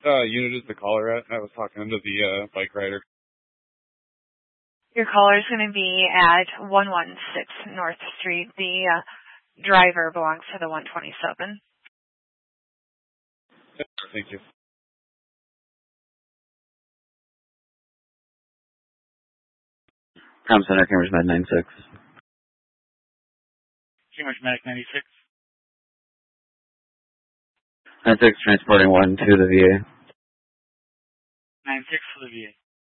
unit is the caller at? I was talking to the bike rider. Your caller is going to be at 116 North Street. The driver belongs to the 127. Thank you. Com Center, Cambridge Med 96. Cambridge Medic 96. 96, transporting 1 to the VA. 96 for the VA.